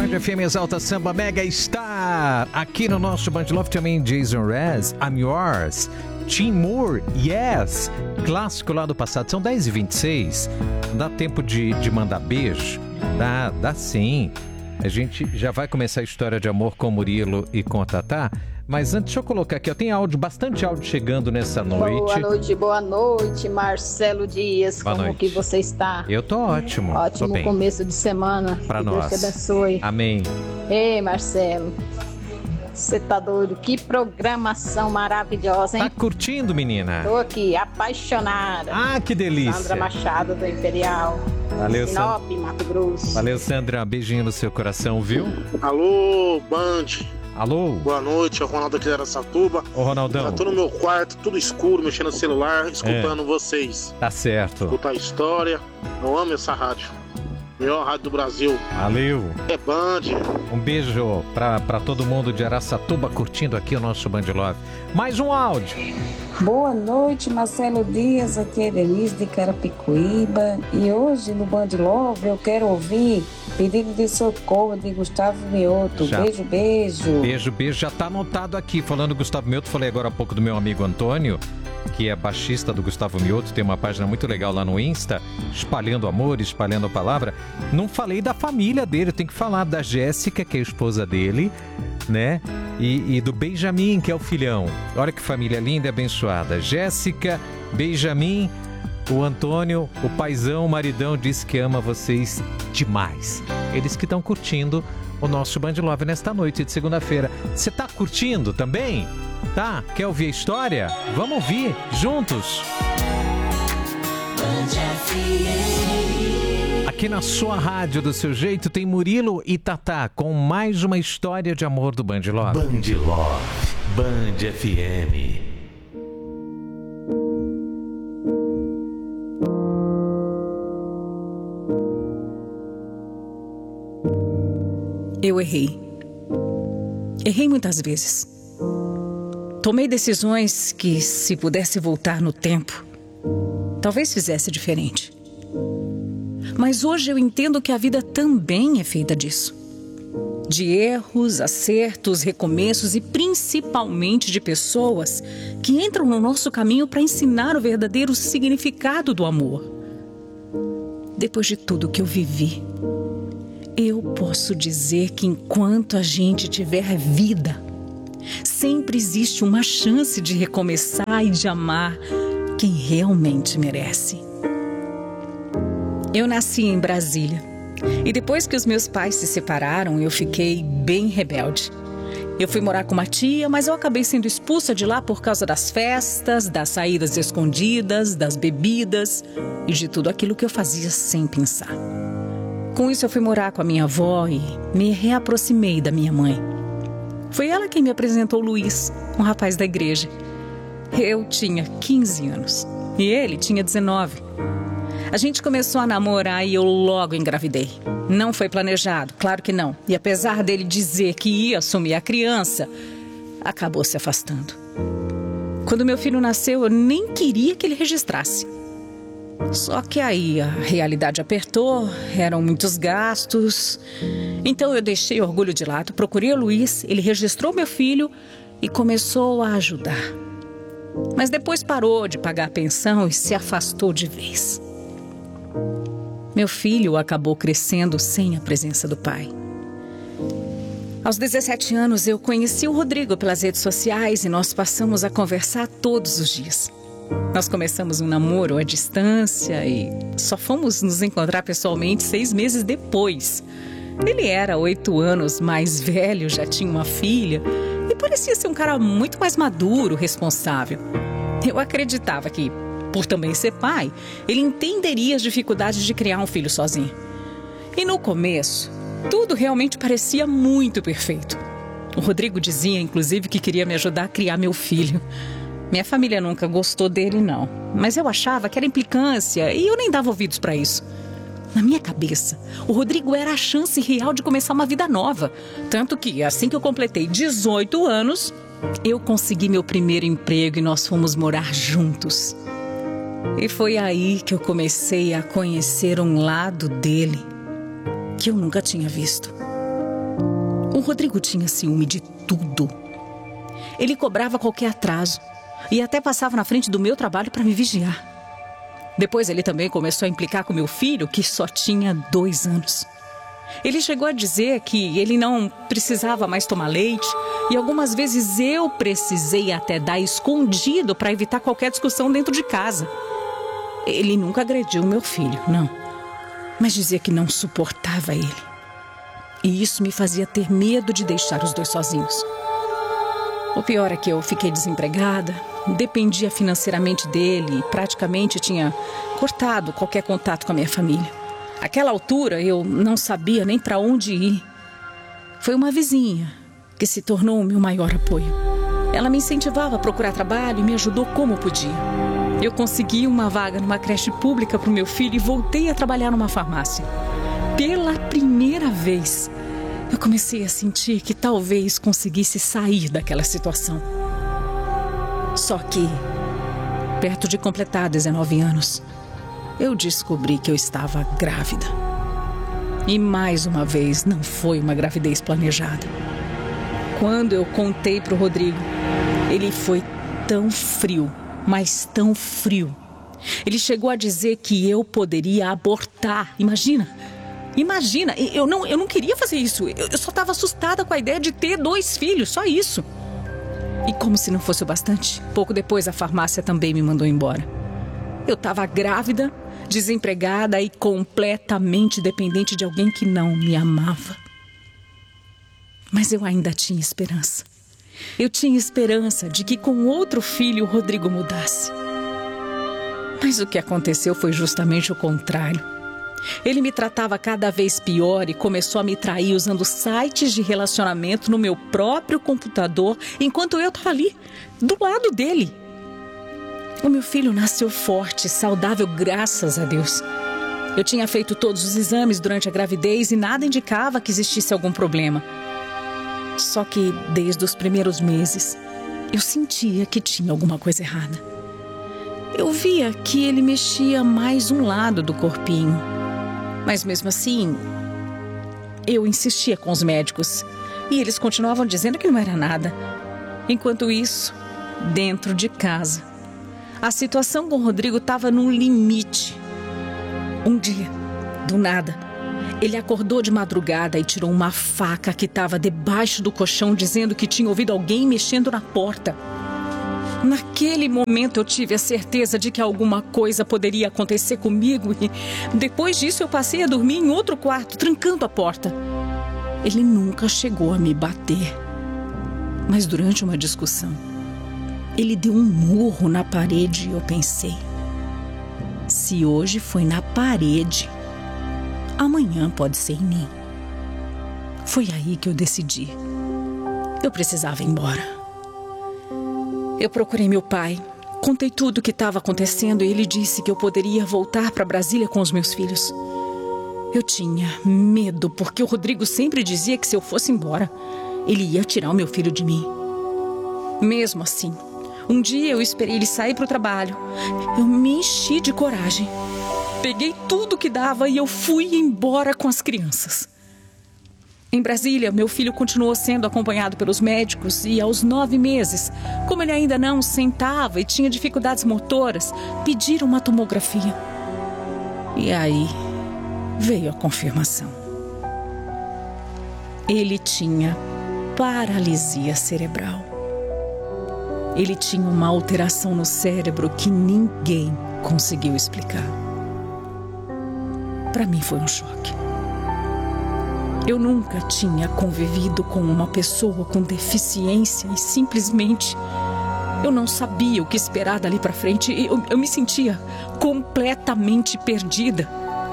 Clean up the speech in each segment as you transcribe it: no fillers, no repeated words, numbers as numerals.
Band FM Exalta Samba Mega Star. Aqui no nosso Band Love também Jason Mraz, I'm Yours. Tim Moore, Yes. Clássico lá do passado. São 10h26. Dá tempo de mandar beijo? Dá sim. A gente já vai começar a história de amor com o Murilo e com a Tatá. Mas antes, deixa eu colocar aqui, ó, tem bastante áudio chegando nessa noite. Boa noite, Marcelo Dias. Boa Como noite. que você está? Eu tô ótimo. Ótimo tô começo de semana. Pra que nós. Deus te abençoe. Amém. Ei, Marcelo, você tá doido? Que programação maravilhosa, hein? Tá curtindo, menina? Tô aqui, apaixonada. Ah, que delícia. Sandra Machado, do Imperial. Valeu, Sinop, Mato Grosso. Valeu, Sandra. Beijinho no seu coração, viu? Alô, Band. Alô? Boa noite, é o Ronaldo aqui de Araçatuba. Ô, Ronaldão. Eu tô no meu quarto, tudo escuro, mexendo no celular, escutando vocês. Tá certo. Escutar a história. Eu amo essa rádio. Melhor rádio do Brasil. Valeu. É Band. Um beijo pra todo mundo de Araçatuba curtindo aqui o nosso Band Love. Mais um áudio. Boa noite, Marcelo Dias, aqui é Denise de Carapicuíba. E hoje no Band Love eu quero ouvir Pedido de Socorro de Gustavo Mioto. Já. Beijo. Beijo. Já tá anotado aqui. Falando do Gustavo Mioto, falei agora há pouco do meu amigo Antônio, que é baixista do Gustavo Mioto, tem uma página muito legal lá no Insta, espalhando amor, espalhando a palavra. Não falei da família dele, eu tenho que falar da Jéssica, que é a esposa dele, né? E do Benjamin, que é o filhão. Olha que família linda e abençoada. Jéssica, Benjamin, o Antônio, o paizão, o maridão, disse que ama vocês demais. Eles que estão curtindo o nosso Band Love nesta noite de segunda-feira. Você tá curtindo também? Tá? Quer ouvir a história? Vamos ouvir juntos. Aqui na sua rádio, do seu jeito, tem Murilo e Tatá com mais uma história de amor do Band Love. Band Love, Band FM. Eu errei. Errei muitas vezes. Tomei decisões que, se pudesse voltar no tempo, talvez fizesse diferente. Mas hoje eu entendo que a vida também é feita disso. De erros, acertos, recomeços e principalmente de pessoas que entram no nosso caminho para ensinar o verdadeiro significado do amor. Depois de tudo que eu vivi, eu posso dizer que enquanto a gente tiver vida, sempre existe uma chance de recomeçar e de amar quem realmente merece. Eu nasci em Brasília e depois que os meus pais se separaram, eu fiquei bem rebelde. Eu fui morar com uma tia, mas eu acabei sendo expulsa de lá por causa das festas, das saídas escondidas, das bebidas e de tudo aquilo que eu fazia sem pensar. Com isso eu fui morar com a minha avó e me reaproximei da minha mãe. Foi ela quem me apresentou o Luiz, um rapaz da igreja. Eu tinha 15 anos e ele tinha 19. A gente começou a namorar e eu logo engravidei. Não foi planejado, claro que não. E apesar dele dizer que ia assumir a criança, acabou se afastando. Quando meu filho nasceu, eu nem queria que ele registrasse. Só que aí a realidade apertou, eram muitos gastos. Então eu deixei o orgulho de lado, procurei o Luiz, ele registrou meu filho e começou a ajudar. Mas depois parou de pagar a pensão e se afastou de vez. Meu filho acabou crescendo sem a presença do pai. Aos 17 anos eu conheci o Rodrigo pelas redes sociais e nós passamos a conversar todos os dias. Nós começamos um namoro à distância e só fomos nos encontrar pessoalmente 6 meses depois. Ele era 8 anos mais velho, já tinha uma filha e parecia ser um cara muito mais maduro, responsável. Eu acreditava que, por também ser pai, ele entenderia as dificuldades de criar um filho sozinho. E no começo, tudo realmente parecia muito perfeito. O Rodrigo dizia, inclusive, que queria me ajudar a criar meu filho. Minha família nunca gostou dele, não. Mas eu achava que era implicância e eu nem dava ouvidos para isso. Na minha cabeça, o Rodrigo era a chance real de começar uma vida nova. Tanto que, assim que eu completei 18 anos, eu consegui meu primeiro emprego e nós fomos morar juntos. E foi aí que eu comecei a conhecer um lado dele que eu nunca tinha visto. O Rodrigo tinha ciúme de tudo. Ele cobrava qualquer atraso e até passava na frente do meu trabalho para me vigiar. Depois ele também começou a implicar com meu filho, que só tinha 2 anos. Ele chegou a dizer que ele não precisava mais tomar leite e algumas vezes eu precisei até dar escondido para evitar qualquer discussão dentro de casa. Ele nunca agrediu meu filho, não. Mas dizia que não suportava ele. E isso me fazia ter medo de deixar os 2 sozinhos. O pior é que eu fiquei desempregada, dependia financeiramente dele e praticamente tinha cortado qualquer contato com a minha família. Àquela altura, eu não sabia nem para onde ir. Foi uma vizinha que se tornou o meu maior apoio. Ela me incentivava a procurar trabalho e me ajudou como podia. Eu consegui uma vaga numa creche pública para o meu filho e voltei a trabalhar numa farmácia. Pela primeira vez, eu comecei a sentir que talvez conseguisse sair daquela situação. Só que, perto de completar 19 anos, eu descobri que eu estava grávida. E mais uma vez, não foi uma gravidez planejada. Quando eu contei para o Rodrigo, ele foi tão frio, mas tão frio. Ele chegou a dizer que eu poderia abortar. Imagina, eu não queria fazer isso. Eu só estava assustada com a ideia de ter 2 filhos, só isso. E como se não fosse o bastante, pouco depois a farmácia também me mandou embora. Eu estava grávida, desempregada e completamente dependente de alguém que não me amava. Mas eu ainda tinha esperança. Eu tinha esperança de que com outro filho o Rodrigo mudasse. Mas o que aconteceu foi justamente o contrário. Ele me tratava cada vez pior e começou a me trair usando sites de relacionamento no meu próprio computador, enquanto eu estava ali, do lado dele. O meu filho nasceu forte, saudável, graças a Deus. Eu tinha feito todos os exames durante a gravidez e nada indicava que existisse algum problema. Só que, desde os primeiros meses, eu sentia que tinha alguma coisa errada. Eu via que ele mexia mais um lado do corpinho. Mas mesmo assim, eu insistia com os médicos e eles continuavam dizendo que não era nada. Enquanto isso, dentro de casa, a situação com o Rodrigo estava no limite. Um dia, do nada, ele acordou de madrugada e tirou uma faca que estava debaixo do colchão, dizendo que tinha ouvido alguém mexendo na porta. Naquele momento eu tive a certeza de que alguma coisa poderia acontecer comigo e depois disso eu passei a dormir em outro quarto, trancando a porta. Ele nunca chegou a me bater, mas durante uma discussão, ele deu um murro na parede e eu pensei: se hoje foi na parede, amanhã pode ser em mim. Foi aí que eu decidi. Eu precisava ir embora. Eu procurei meu pai, contei tudo o que estava acontecendo e ele disse que eu poderia voltar para Brasília com os meus filhos. Eu tinha medo porque o Rodrigo sempre dizia que se eu fosse embora, ele ia tirar o meu filho de mim. Mesmo assim, um dia eu esperei ele sair para o trabalho. Eu me enchi de coragem. Peguei tudo que dava e eu fui embora com as crianças. Em Brasília, meu filho continuou sendo acompanhado pelos médicos e aos 9 meses, como ele ainda não sentava e tinha dificuldades motoras, pediram uma tomografia. E aí veio a confirmação. Ele tinha paralisia cerebral. Ele tinha uma alteração no cérebro que ninguém conseguiu explicar. Para mim foi um choque. Eu nunca tinha convivido com uma pessoa com deficiência e simplesmente eu não sabia o que esperar dali para frente. Eu me sentia completamente perdida.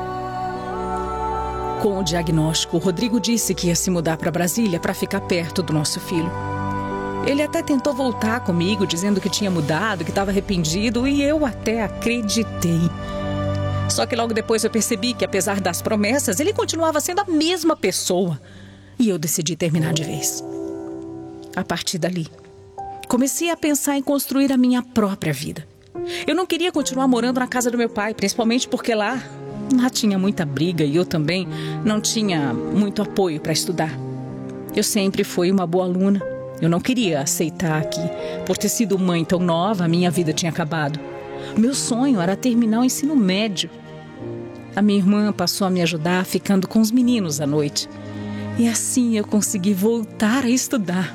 Com o diagnóstico, o Rodrigo disse que ia se mudar para Brasília para ficar perto do nosso filho. Ele até tentou voltar comigo, dizendo que tinha mudado, que estava arrependido, e eu até acreditei. Só que logo depois eu percebi que, apesar das promessas, ele continuava sendo a mesma pessoa. E eu decidi terminar de vez. A partir dali, comecei a pensar em construir a minha própria vida. Eu não queria continuar morando na casa do meu pai, principalmente porque lá tinha muita briga e eu também não tinha muito apoio para estudar. Eu sempre fui uma boa aluna. Eu não queria aceitar que, por ter sido mãe tão nova, a minha vida tinha acabado. Meu sonho era terminar o ensino médio. A minha irmã passou a me ajudar ficando com os meninos à noite. E assim eu consegui voltar a estudar.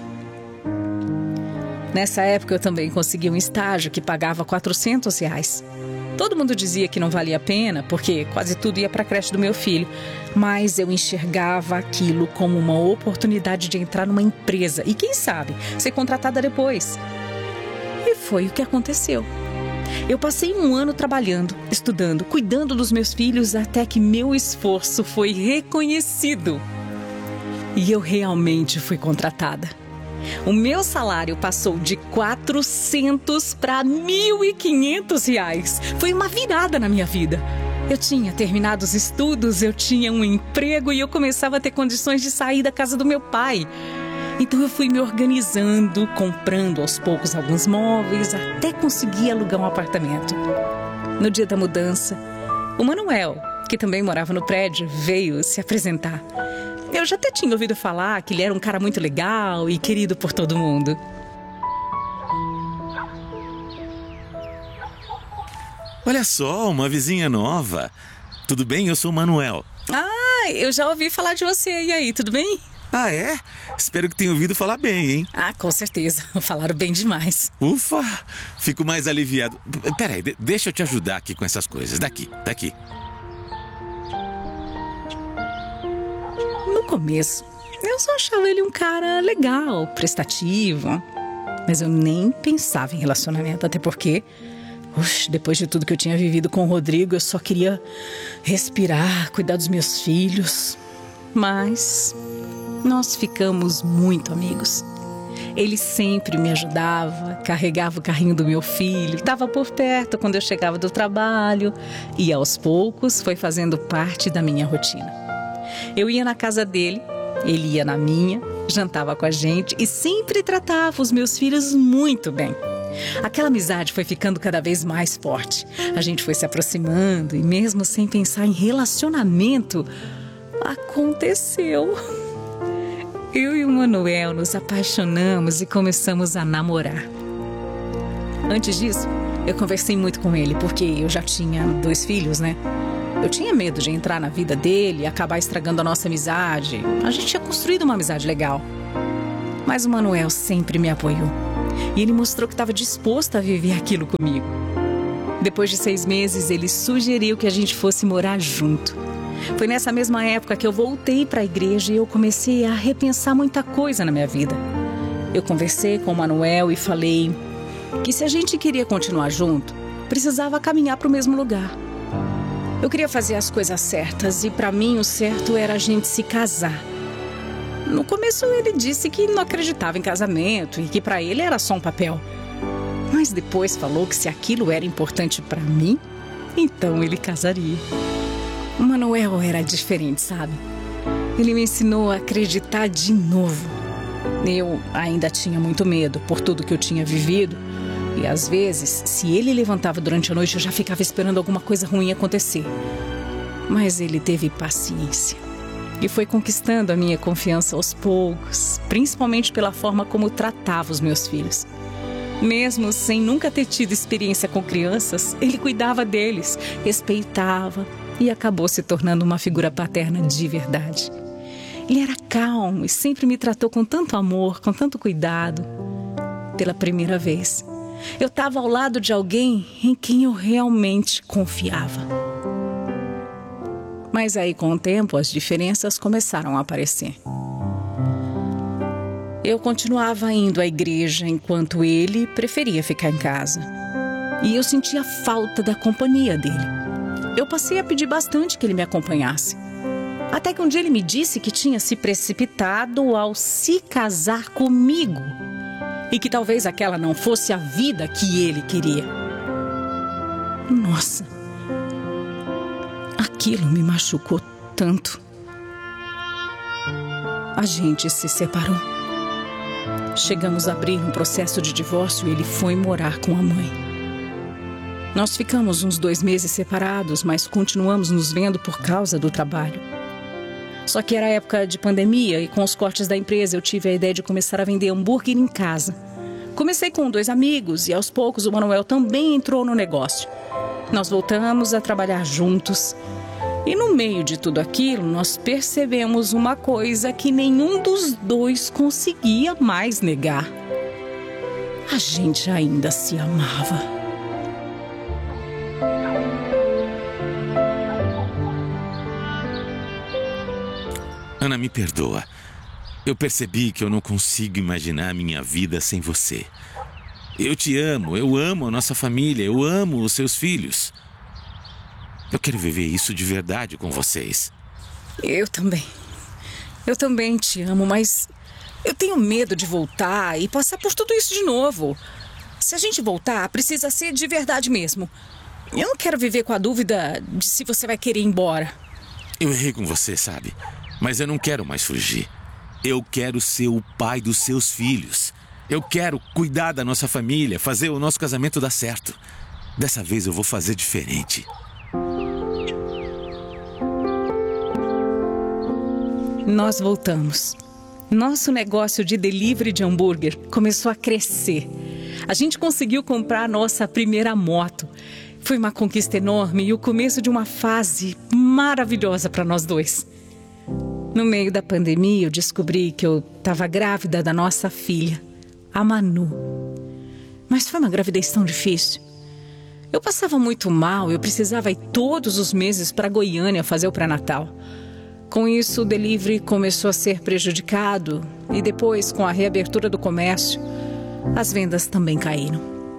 Nessa época eu também consegui um estágio que pagava R$400. Todo mundo dizia que não valia a pena, porque quase tudo ia para a creche do meu filho. Mas eu enxergava aquilo como uma oportunidade de entrar numa empresa e, quem sabe, ser contratada depois. E foi o que aconteceu. Eu passei um ano trabalhando, estudando, cuidando dos meus filhos até que meu esforço foi reconhecido. E eu realmente fui contratada. O meu salário passou de R$400 para R$1.500. Foi uma virada na minha vida. Eu tinha terminado os estudos, eu tinha um emprego e eu começava a ter condições de sair da casa do meu pai. Então eu fui me organizando, comprando aos poucos alguns móveis, até conseguir alugar um apartamento. No dia da mudança, o Manuel, que também morava no prédio, veio se apresentar. Eu já até tinha ouvido falar que ele era um cara muito legal e querido por todo mundo. Olha só, uma vizinha nova. Tudo bem? Eu sou o Manuel. Ah, eu já ouvi falar de você. E aí, tudo bem? Ah, é? Espero que tenha ouvido falar bem, hein? Ah, com certeza. Falaram bem demais. Ufa, fico mais aliviado. Peraí, deixa eu te ajudar aqui com essas coisas. Daqui. No começo, eu só achava ele um cara legal, prestativo. Mas eu nem pensava em relacionamento, até porque, depois de tudo que eu tinha vivido com o Rodrigo, eu só queria respirar, cuidar dos meus filhos. Mas nós ficamos muito amigos. Ele sempre me ajudava, carregava o carrinho do meu filho, estava por perto quando eu chegava do trabalho e aos poucos foi fazendo parte da minha rotina. Eu ia na casa dele, ele ia na minha, jantava com a gente e sempre tratava os meus filhos muito bem. Aquela amizade foi ficando cada vez mais forte. A gente foi se aproximando e mesmo sem pensar em relacionamento, aconteceu. Eu e o Manuel nos apaixonamos e começamos a namorar. Antes disso, eu conversei muito com ele porque eu já tinha 2 filhos, né? Eu tinha medo de entrar na vida dele e acabar estragando a nossa amizade. A gente tinha construído uma amizade legal. Mas o Manuel sempre me apoiou. E ele mostrou que estava disposto a viver aquilo comigo. Depois de 6 meses, ele sugeriu que a gente fosse morar junto. Foi nessa mesma época que eu voltei para a igreja e eu comecei a repensar muita coisa na minha vida. Eu conversei com o Manuel e falei que se a gente queria continuar junto, precisava caminhar para o mesmo lugar. Eu queria fazer as coisas certas e para mim o certo era a gente se casar. No começo ele disse que não acreditava em casamento e que para ele era só um papel. Mas depois falou que se aquilo era importante para mim, então ele casaria. O Manuel era diferente, sabe? Ele me ensinou a acreditar de novo. Eu ainda tinha muito medo por tudo que eu tinha vivido. E às vezes, se ele levantava durante a noite, eu já ficava esperando alguma coisa ruim acontecer. Mas ele teve paciência. E foi conquistando a minha confiança aos poucos, principalmente pela forma como tratava os meus filhos. Mesmo sem nunca ter tido experiência com crianças, ele cuidava deles, respeitava e acabou se tornando uma figura paterna de verdade. Ele era calmo e sempre me tratou com tanto amor, com tanto cuidado. Pela primeira vez, eu estava ao lado de alguém em quem eu realmente confiava. Mas aí, com o tempo, as diferenças começaram a aparecer. Eu continuava indo à igreja enquanto ele preferia ficar em casa. E eu sentia falta da companhia dele. Eu passei a pedir bastante que ele me acompanhasse. Até que um dia ele me disse que tinha se precipitado ao se casar comigo. E que talvez aquela não fosse a vida que ele queria. Nossa, aquilo me machucou tanto. A gente se separou. Chegamos a abrir um processo de divórcio e ele foi morar com a mãe. Nós ficamos uns 2 meses separados, mas continuamos nos vendo por causa do trabalho. Só que era época de pandemia e com os cortes da empresa eu tive a ideia de começar a vender hambúrguer em casa. Comecei com 2 amigos e aos poucos o Manuel também entrou no negócio. Nós voltamos a trabalhar juntos. E no meio de tudo aquilo, nós percebemos uma coisa que nenhum dos 2 conseguia mais negar. A gente ainda se amava. Ana, me perdoa. Eu percebi que eu não consigo imaginar a minha vida sem você. Eu te amo, eu amo a nossa família, eu amo os seus filhos. Eu quero viver isso de verdade com vocês. Eu também te amo, mas eu tenho medo de voltar e passar por tudo isso de novo. Se a gente voltar, precisa ser de verdade mesmo. Eu não quero viver com a dúvida de se você vai querer ir embora. Eu errei com você, sabe? Mas eu não quero mais fugir. Eu quero ser o pai dos seus filhos. Eu quero cuidar da nossa família, fazer o nosso casamento dar certo. Dessa vez eu vou fazer diferente. Nós voltamos. Nosso negócio de delivery de hambúrguer começou a crescer. A gente conseguiu comprar a nossa primeira moto. Foi uma conquista enorme e o começo de uma fase maravilhosa para nós 2. No meio da pandemia, eu descobri que eu estava grávida da nossa filha, a Manu. Mas foi uma gravidez tão difícil. Eu passava muito mal, eu precisava ir todos os meses para Goiânia fazer o pré-natal. Com isso, o delivery começou a ser prejudicado e depois, com a reabertura do comércio, as vendas também caíram.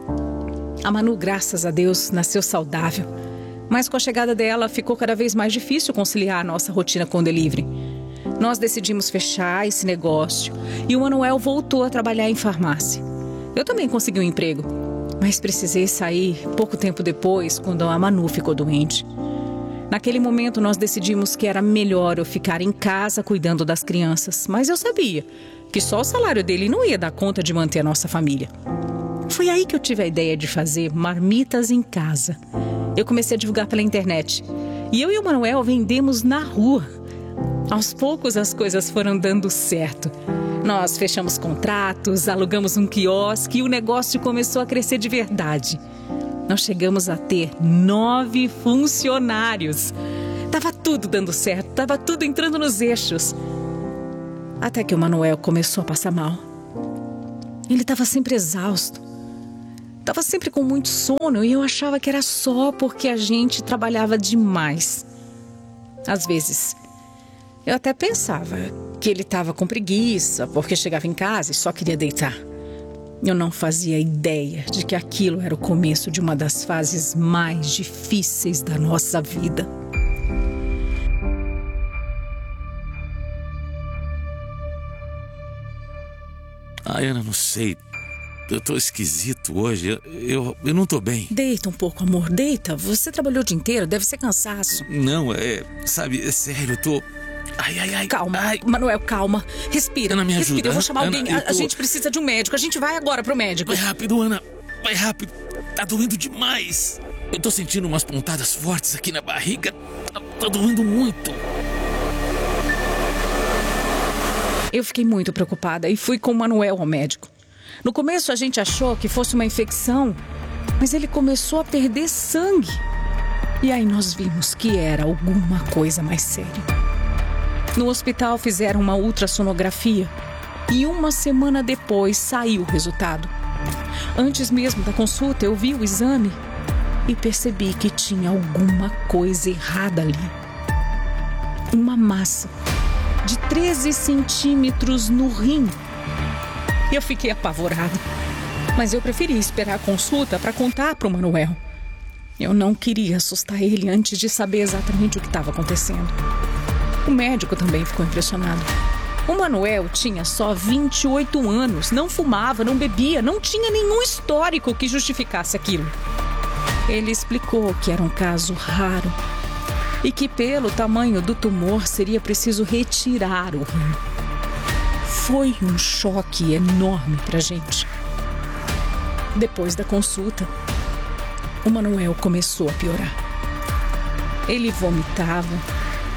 A Manu, graças a Deus, nasceu saudável, mas com a chegada dela ficou cada vez mais difícil conciliar a nossa rotina com o delivery. Nós decidimos fechar esse negócio e o Manuel voltou a trabalhar em farmácia. Eu também consegui um emprego, mas precisei sair pouco tempo depois, quando a Manu ficou doente. Naquele momento, nós decidimos que era melhor eu ficar em casa cuidando das crianças. Mas eu sabia que só o salário dele não ia dar conta de manter a nossa família. Foi aí que eu tive a ideia de fazer marmitas em casa. Eu comecei a divulgar pela internet. E eu e o Manuel vendemos na rua. Aos poucos, as coisas foram dando certo. Nós fechamos contratos, alugamos um quiosque e o negócio começou a crescer de verdade. Nós chegamos a ter 9 funcionários. Tava tudo dando certo, tava tudo entrando nos eixos. Até que o Manuel começou a passar mal. Ele estava sempre exausto. Estava sempre com muito sono e eu achava que era só porque a gente trabalhava demais. Às vezes, eu até pensava que ele estava com preguiça porque chegava em casa e só queria deitar. Eu não fazia ideia de que aquilo era o começo de uma das fases mais difíceis da nossa vida. Ai, Ana, não sei. Eu tô esquisito hoje. Eu não tô bem. Deita um pouco, amor. Deita. Você trabalhou o dia inteiro. Deve ser cansaço. Não, sabe, é sério, eu tô... Ai. Calma, ai. Manuel, calma. Respira. Ana, me ajuda. Respira, eu vou chamar Ana, alguém. A gente precisa de um médico. A gente vai agora pro médico. Vai rápido, Ana. Vai rápido. Tá doendo demais. Eu tô sentindo umas pontadas fortes aqui na barriga. Tá doendo muito. Eu fiquei muito preocupada e fui com o Manuel ao médico. No começo a gente achou que fosse uma infecção, mas ele começou a perder sangue. E aí nós vimos que era alguma coisa mais séria. No hospital fizeram uma ultrassonografia e 1 semana depois saiu o resultado. Antes mesmo da consulta eu vi o exame e percebi que tinha alguma coisa errada ali. Uma massa de 13 centímetros no rim. Eu fiquei apavorada, mas eu preferi esperar a consulta para contar para o Manuel. Eu não queria assustar ele antes de saber exatamente o que estava acontecendo. O médico também ficou impressionado. O Manuel tinha só 28 anos, não fumava, não bebia, não tinha nenhum histórico que justificasse aquilo. Ele explicou que era um caso raro e que pelo tamanho do tumor seria preciso retirar o rim. Foi um choque enorme pra gente. Depois da consulta, o Manuel começou a piorar. Ele vomitava,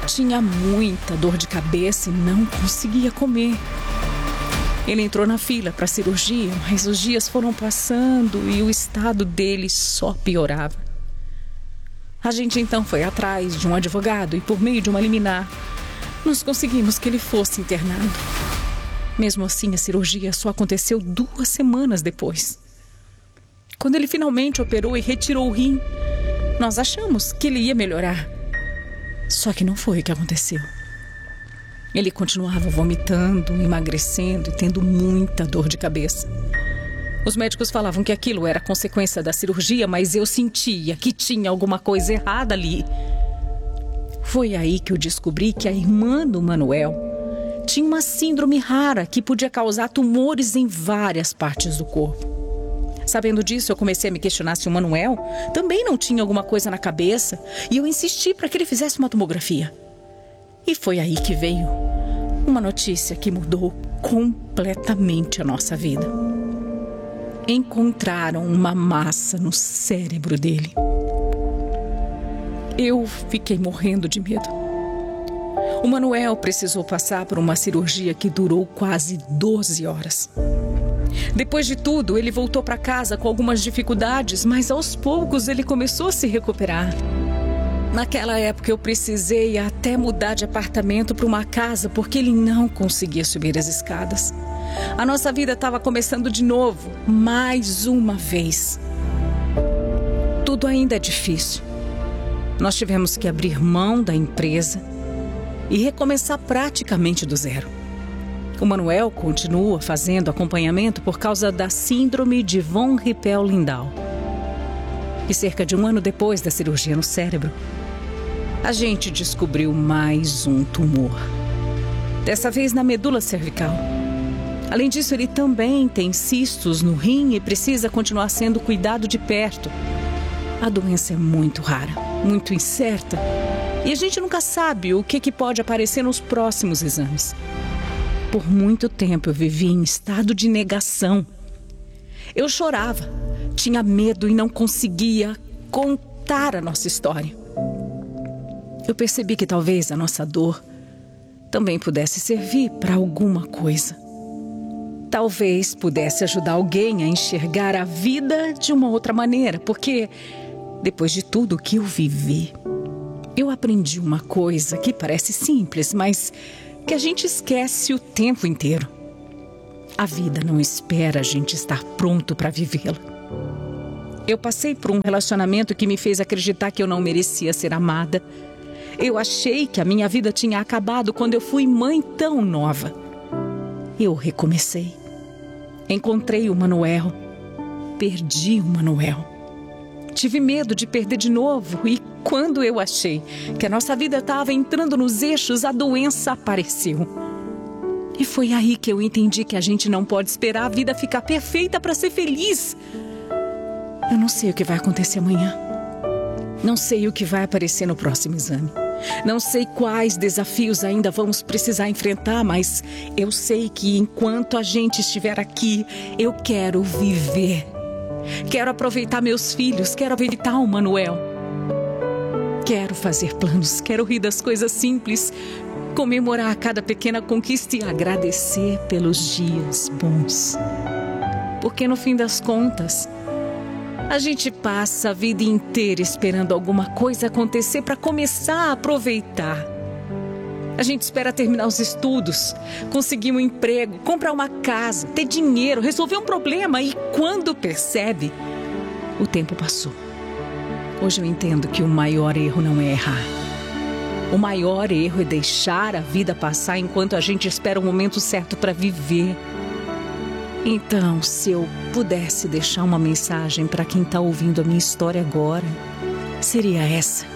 tinha muita dor de cabeça e não conseguia comer. Ele entrou na fila para a cirurgia, mas os dias foram passando e o estado dele só piorava. A gente então foi atrás de um advogado e, por meio de uma liminar, nós conseguimos que ele fosse internado. Mesmo assim, a cirurgia só aconteceu 2 semanas depois. Quando ele finalmente operou e retirou o rim, nós achamos que ele ia melhorar. Só que não foi o que aconteceu. Ele continuava vomitando, emagrecendo e tendo muita dor de cabeça. Os médicos falavam que aquilo era consequência da cirurgia, mas eu sentia que tinha alguma coisa errada ali. Foi aí que eu descobri que a irmã do Manuel tinha uma síndrome rara que podia causar tumores em várias partes do corpo. Sabendo disso, eu comecei a me questionar se o Manuel também não tinha alguma coisa na cabeça e eu insisti para que ele fizesse uma tomografia. E foi aí que veio uma notícia que mudou completamente a nossa vida. Encontraram uma massa no cérebro dele. Eu fiquei morrendo de medo. O Manuel precisou passar por uma cirurgia que durou quase 12 horas. Depois de tudo, ele voltou para casa com algumas dificuldades, mas aos poucos ele começou a se recuperar. Naquela época eu precisei até mudar de apartamento para uma casa porque ele não conseguia subir as escadas. A nossa vida estava começando de novo, mais uma vez. Tudo ainda é difícil. Nós tivemos que abrir mão da empresa e recomeçar praticamente do zero. O Manuel continua fazendo acompanhamento por causa da síndrome de von Hippel-Lindau. E cerca de 1 ano depois da cirurgia no cérebro, a gente descobriu mais um tumor. Dessa vez na medula cervical. Além disso, ele também tem cistos no rim e precisa continuar sendo cuidado de perto. A doença é muito rara, muito incerta, e a gente nunca sabe o que pode aparecer nos próximos exames. Por muito tempo eu vivi em estado de negação. Eu chorava, tinha medo e não conseguia contar a nossa história. Eu percebi que talvez a nossa dor também pudesse servir para alguma coisa. Talvez pudesse ajudar alguém a enxergar a vida de uma outra maneira, porque depois de tudo que eu vivi, eu aprendi uma coisa que parece simples, mas que a gente esquece o tempo inteiro. A vida não espera a gente estar pronto para vivê-la. Eu passei por um relacionamento que me fez acreditar que eu não merecia ser amada. Eu achei que a minha vida tinha acabado quando eu fui mãe tão nova. Eu recomecei. Encontrei o Manuel. Perdi o Manuel. Tive medo de perder de novo e quando eu achei que a nossa vida estava entrando nos eixos, a doença apareceu. E foi aí que eu entendi que a gente não pode esperar a vida ficar perfeita para ser feliz. Eu não sei o que vai acontecer amanhã. Não sei o que vai aparecer no próximo exame. Não sei quais desafios ainda vamos precisar enfrentar, mas eu sei que enquanto a gente estiver aqui, eu quero viver. Quero aproveitar meus filhos, quero aproveitar o Manuel. Quero fazer planos, quero rir das coisas simples, comemorar cada pequena conquista e agradecer pelos dias bons. Porque no fim das contas, a gente passa a vida inteira esperando alguma coisa acontecer para começar a aproveitar. A gente espera terminar os estudos, conseguir um emprego, comprar uma casa, ter dinheiro, resolver um problema e quando percebe, o tempo passou. Hoje eu entendo que o maior erro não é errar. O maior erro é deixar a vida passar enquanto a gente espera o momento certo para viver. Então, se eu pudesse deixar uma mensagem para quem está ouvindo a minha história agora, seria essa.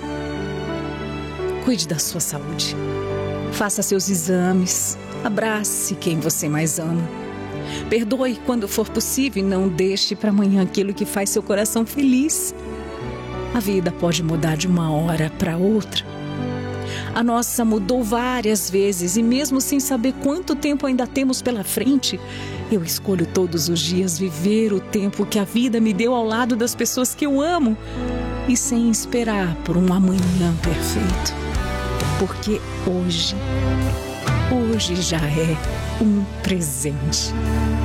Cuide da sua saúde. Faça seus exames. Abrace quem você mais ama. Perdoe quando for possível e não deixe para amanhã aquilo que faz seu coração feliz. A vida pode mudar de uma hora para outra. A nossa mudou várias vezes e mesmo sem saber quanto tempo ainda temos pela frente, eu escolho todos os dias viver o tempo que a vida me deu ao lado das pessoas que eu amo e sem esperar por um amanhã perfeito. porque hoje já é um presente.